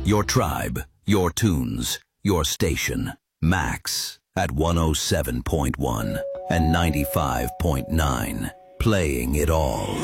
Your tribe, your tunes, your station. Max at 107.1 and 95.9. Playing it all.